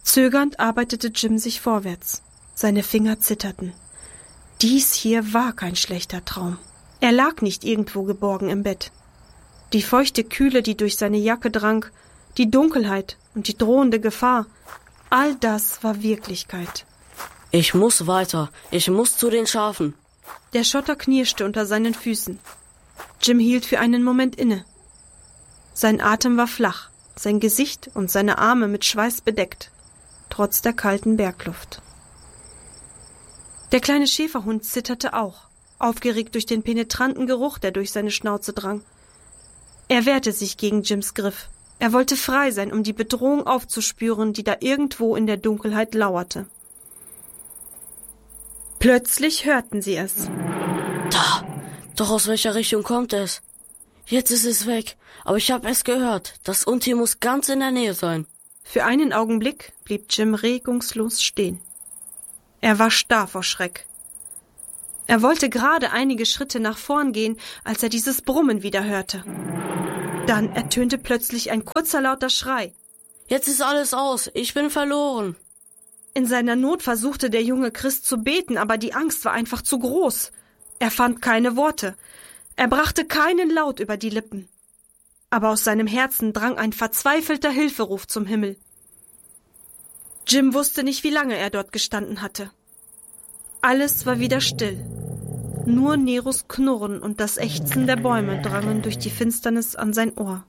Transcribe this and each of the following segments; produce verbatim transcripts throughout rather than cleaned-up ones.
Zögernd arbeitete Jim sich vorwärts. Seine Finger zitterten. Dies hier war kein schlechter Traum. Er lag nicht irgendwo geborgen im Bett. Die feuchte Kühle, die durch seine Jacke drang, die Dunkelheit und die drohende Gefahr, all das war Wirklichkeit. Ich muss weiter. Ich muss zu den Schafen. Der Schotter knirschte unter seinen Füßen. Jim hielt für einen Moment inne. Sein Atem war flach, sein Gesicht und seine Arme mit Schweiß bedeckt, trotz der kalten Bergluft. Der kleine Schäferhund zitterte auch, aufgeregt durch den penetranten Geruch, der durch seine Schnauze drang. Er wehrte sich gegen Jims Griff. Er wollte frei sein, um die Bedrohung aufzuspüren, die da irgendwo in der Dunkelheit lauerte. Plötzlich hörten sie es. Da! Doch aus welcher Richtung kommt es? Jetzt ist es weg, aber ich habe es gehört. Das Untier muss ganz in der Nähe sein. Für einen Augenblick blieb Jim regungslos stehen. Er war starr vor Schreck. Er wollte gerade einige Schritte nach vorn gehen, als er dieses Brummen wieder hörte. Dann ertönte plötzlich ein kurzer, lauter Schrei. Jetzt ist alles aus, ich bin verloren. In seiner Not versuchte der junge Christ zu beten, aber die Angst war einfach zu groß. Er fand keine Worte. Er brachte keinen Laut über die Lippen. Aber aus seinem Herzen drang ein verzweifelter Hilferuf zum Himmel. Jim wusste nicht, wie lange er dort gestanden hatte. Alles war wieder still. Nur Neros Knurren und das Ächzen der Bäume drangen durch die Finsternis an sein Ohr.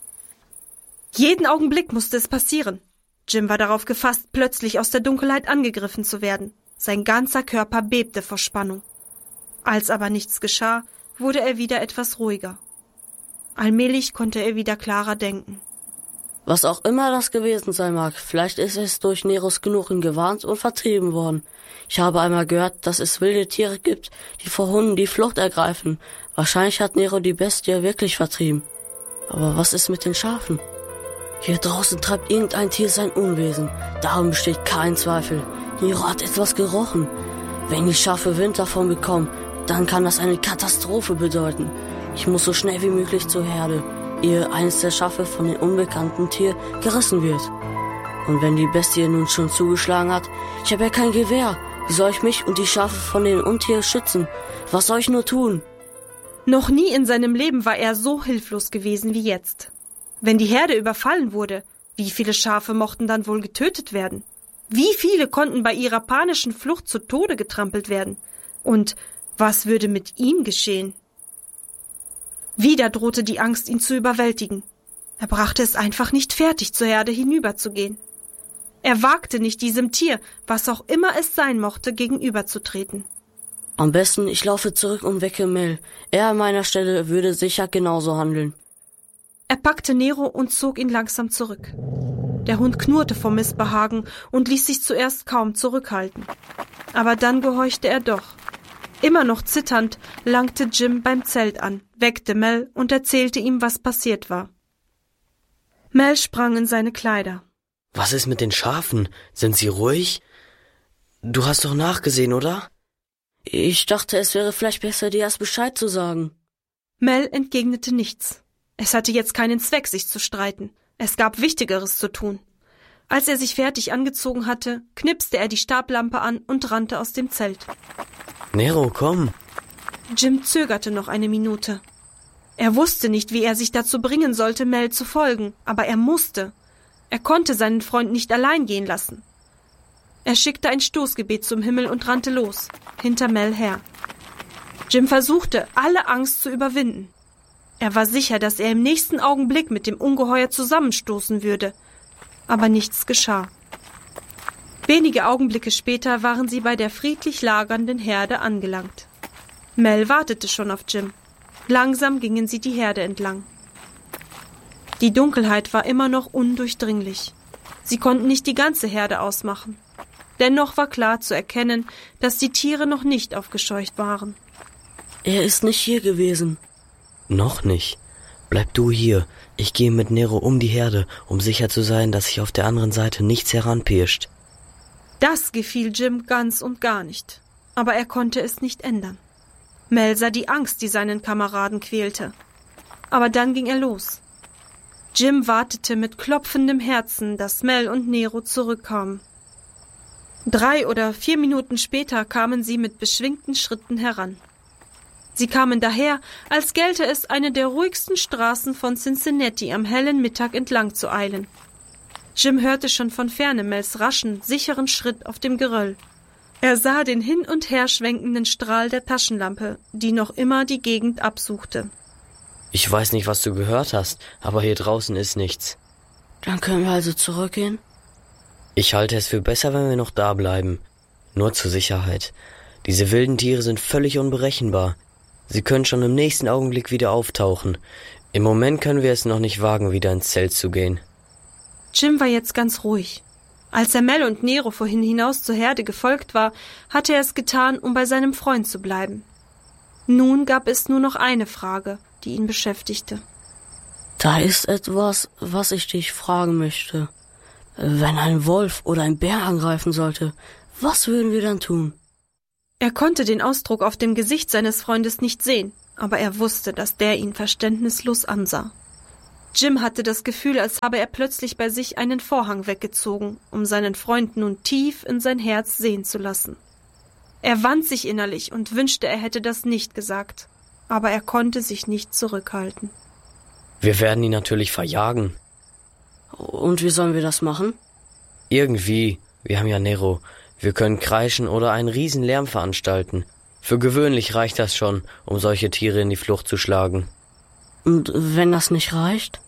Jeden Augenblick musste es passieren. Jim war darauf gefasst, plötzlich aus der Dunkelheit angegriffen zu werden. Sein ganzer Körper bebte vor Spannung. Als aber nichts geschah, wurde er wieder etwas ruhiger. Allmählich konnte er wieder klarer denken. Was auch immer das gewesen sein mag, vielleicht ist es durch Neros Knurren gewarnt und vertrieben worden. Ich habe einmal gehört, dass es wilde Tiere gibt, die vor Hunden die Flucht ergreifen. Wahrscheinlich hat Nero die Bestie wirklich vertrieben. Aber was ist mit den Schafen? Hier draußen treibt irgendein Tier sein Unwesen. Darum besteht kein Zweifel. Nero hat etwas gerochen. Wenn die Schafe Wind davon bekommen, dann kann das eine Katastrophe bedeuten. Ich muss so schnell wie möglich zur Herde, ehe eines der Schafe von dem unbekannten Tier gerissen wird. Und wenn die Bestie nun schon zugeschlagen hat, ich habe ja kein Gewehr. Wie soll ich mich und die Schafe von dem Untier schützen? Was soll ich nur tun? Noch nie in seinem Leben war er so hilflos gewesen wie jetzt. Wenn die Herde überfallen wurde, wie viele Schafe mochten dann wohl getötet werden? Wie viele konnten bei ihrer panischen Flucht zu Tode getrampelt werden? Und was würde mit ihm geschehen? Wieder drohte die Angst, ihn zu überwältigen. Er brachte es einfach nicht fertig, zur Herde hinüberzugehen. Er wagte nicht, diesem Tier, was auch immer es sein mochte, gegenüberzutreten. Am besten, ich laufe zurück und wecke Mel. Er an meiner Stelle würde sicher genauso handeln. Er packte Nero und zog ihn langsam zurück. Der Hund knurrte vor Missbehagen und ließ sich zuerst kaum zurückhalten. Aber dann gehorchte er doch. Immer noch zitternd langte Jim beim Zelt an, weckte Mel und erzählte ihm, was passiert war. Mel sprang in seine Kleider. Was ist mit den Schafen? Sind sie ruhig? Du hast doch nachgesehen, oder? Ich dachte, es wäre vielleicht besser, dir erst Bescheid zu sagen. Mel entgegnete nichts. Es hatte jetzt keinen Zweck, sich zu streiten. Es gab Wichtigeres zu tun. Als er sich fertig angezogen hatte, knipste er die Stablampe an und rannte aus dem Zelt. Nero, komm! Jim zögerte noch eine Minute. Er wusste nicht, wie er sich dazu bringen sollte, Mel zu folgen, aber er musste. Er konnte seinen Freund nicht allein gehen lassen. Er schickte ein Stoßgebet zum Himmel und rannte los, hinter Mel her. Jim versuchte, alle Angst zu überwinden. Er war sicher, dass er im nächsten Augenblick mit dem Ungeheuer zusammenstoßen würde. Aber nichts geschah. Wenige Augenblicke später waren sie bei der friedlich lagernden Herde angelangt. Mel wartete schon auf Jim. Langsam gingen sie die Herde entlang. Die Dunkelheit war immer noch undurchdringlich. Sie konnten nicht die ganze Herde ausmachen. Dennoch war klar zu erkennen, dass die Tiere noch nicht aufgescheucht waren. Er ist nicht hier gewesen. Noch nicht. Bleib du hier. Ich gehe mit Nero um die Herde, um sicher zu sein, dass sich auf der anderen Seite nichts heranpirscht. Das gefiel Jim ganz und gar nicht. Aber er konnte es nicht ändern. Mel sah die Angst, die seinen Kameraden quälte. Aber dann ging er los. Jim wartete mit klopfendem Herzen, dass Mel und Nero zurückkamen. Drei oder vier Minuten später kamen sie mit beschwingten Schritten heran. Sie kamen daher, als gelte es, eine der ruhigsten Straßen von Cincinnati am hellen Mittag entlang zu eilen. Jim hörte schon von ferne Mels raschen, sicheren Schritt auf dem Geröll. Er sah den hin und her schwenkenden Strahl der Taschenlampe, die noch immer die Gegend absuchte. Ich weiß nicht, was du gehört hast, aber hier draußen ist nichts. Dann können wir also zurückgehen? Ich halte es für besser, wenn wir noch da bleiben. Nur zur Sicherheit. Diese wilden Tiere sind völlig unberechenbar. Sie können schon im nächsten Augenblick wieder auftauchen. Im Moment können wir es noch nicht wagen, wieder ins Zelt zu gehen. Jim war jetzt ganz ruhig. Als er Mel und Nero vorhin hinaus zur Herde gefolgt war, hatte er es getan, um bei seinem Freund zu bleiben. Nun gab es nur noch eine Frage, die ihn beschäftigte. Da ist etwas, was ich dich fragen möchte. Wenn ein Wolf oder ein Bär angreifen sollte, was würden wir dann tun? Er konnte den Ausdruck auf dem Gesicht seines Freundes nicht sehen, aber er wusste, dass der ihn verständnislos ansah. Jim hatte das Gefühl, als habe er plötzlich bei sich einen Vorhang weggezogen, um seinen Freund nun tief in sein Herz sehen zu lassen. Er wand sich innerlich und wünschte, er hätte das nicht gesagt, aber er konnte sich nicht zurückhalten. Wir werden ihn natürlich verjagen. Und wie sollen wir das machen? Irgendwie. Wir haben ja Nero. Wir können kreischen oder einen riesen Lärm veranstalten. Für gewöhnlich reicht das schon, um solche Tiere in die Flucht zu schlagen. Und wenn das nicht reicht?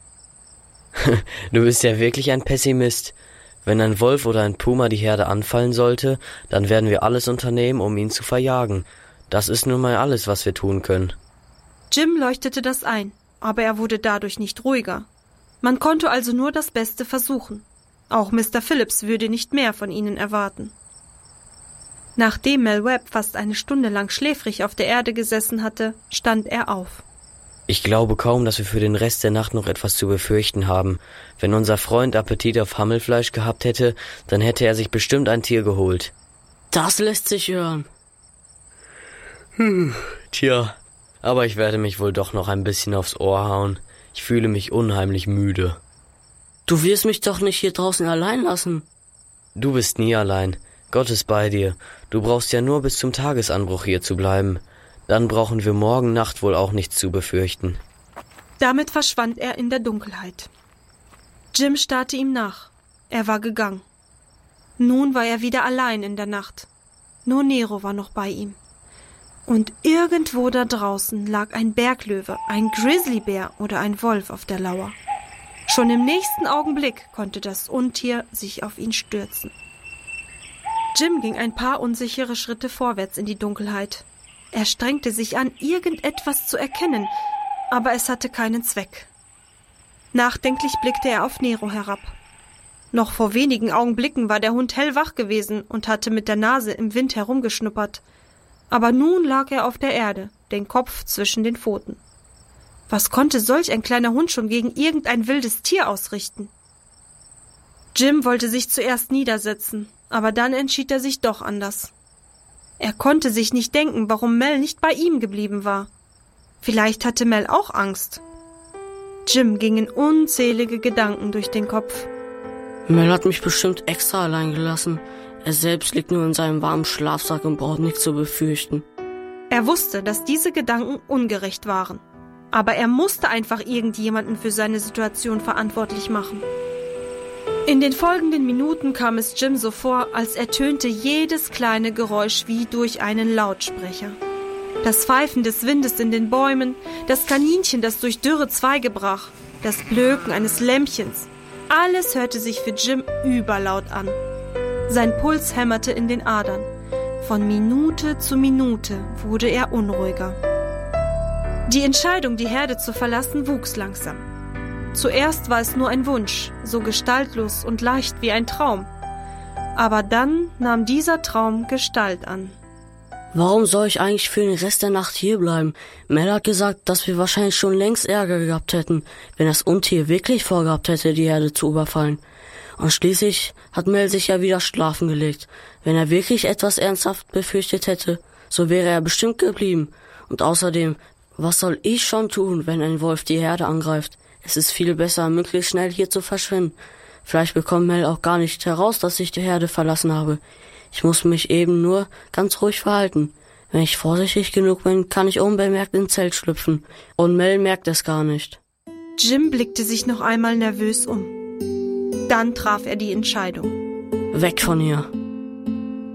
Du bist ja wirklich ein Pessimist. Wenn ein Wolf oder ein Puma die Herde anfallen sollte, dann werden wir alles unternehmen, um ihn zu verjagen. Das ist nun mal alles, was wir tun können. Jim leuchtete das ein, aber er wurde dadurch nicht ruhiger. Man konnte also nur das Beste versuchen. Auch Mister Phillips würde nicht mehr von ihnen erwarten. Nachdem Mel Webb fast eine Stunde lang schläfrig auf der Erde gesessen hatte, stand er auf. Ich glaube kaum, dass wir für den Rest der Nacht noch etwas zu befürchten haben. Wenn unser Freund Appetit auf Hammelfleisch gehabt hätte, dann hätte er sich bestimmt ein Tier geholt. Das lässt sich hören. Hm, tja, aber ich werde mich wohl doch noch ein bisschen aufs Ohr hauen. Ich fühle mich unheimlich müde. Du wirst mich doch nicht hier draußen allein lassen. Du bist nie allein. Gott ist bei dir. Du brauchst ja nur bis zum Tagesanbruch hier zu bleiben. Dann brauchen wir morgen Nacht wohl auch nichts zu befürchten. Damit verschwand er in der Dunkelheit. Jim starrte ihm nach. Er war gegangen. Nun war er wieder allein in der Nacht. Nur Nero war noch bei ihm. Und irgendwo da draußen lag ein Berglöwe, ein Grizzlybär oder ein Wolf auf der Lauer. Schon im nächsten Augenblick konnte das Untier sich auf ihn stürzen. Jim ging ein paar unsichere Schritte vorwärts in die Dunkelheit. Er strengte sich an, irgendetwas zu erkennen, aber es hatte keinen Zweck. Nachdenklich blickte er auf Nero herab. Noch vor wenigen Augenblicken war der Hund hellwach gewesen und hatte mit der Nase im Wind herumgeschnuppert. Aber nun lag er auf der Erde, den Kopf zwischen den Pfoten. Was konnte solch ein kleiner Hund schon gegen irgendein wildes Tier ausrichten? Jim wollte sich zuerst niedersetzen, aber dann entschied er sich doch anders. Er konnte sich nicht denken, warum Mel nicht bei ihm geblieben war. Vielleicht hatte Mel auch Angst. Jim gingen unzählige Gedanken durch den Kopf. Mel hat mich bestimmt extra allein gelassen. Er selbst liegt nur in seinem warmen Schlafsack und braucht nichts zu befürchten. Er wusste, dass diese Gedanken ungerecht waren. Aber er musste einfach irgendjemanden für seine Situation verantwortlich machen. In den folgenden Minuten kam es Jim so vor, als ertönte jedes kleine Geräusch wie durch einen Lautsprecher. Das Pfeifen des Windes in den Bäumen, das Kaninchen, das durch dürre Zweige brach, das Blöken eines Lämpchens. Alles hörte sich für Jim überlaut an. Sein Puls hämmerte in den Adern. Von Minute zu Minute wurde er unruhiger. Die Entscheidung, die Herde zu verlassen, wuchs langsam. Zuerst war es nur ein Wunsch, so gestaltlos und leicht wie ein Traum. Aber dann nahm dieser Traum Gestalt an. Warum soll ich eigentlich für den Rest der Nacht hier bleiben? Mel hat gesagt, dass wir wahrscheinlich schon längst Ärger gehabt hätten, wenn das Untier wirklich vorgehabt hätte, die Herde zu überfallen. Und schließlich hat Mel sich ja wieder schlafen gelegt. Wenn er wirklich etwas ernsthaft befürchtet hätte, so wäre er bestimmt geblieben. Und außerdem, was soll ich schon tun, wenn ein Wolf die Herde angreift? Es ist viel besser, möglichst schnell hier zu verschwinden. Vielleicht bekommt Mel auch gar nicht heraus, dass ich die Herde verlassen habe. Ich muss mich eben nur ganz ruhig verhalten. Wenn ich vorsichtig genug bin, kann ich unbemerkt ins Zelt schlüpfen. Und Mel merkt es gar nicht. Jim blickte sich noch einmal nervös um. Dann traf er die Entscheidung. Weg von hier.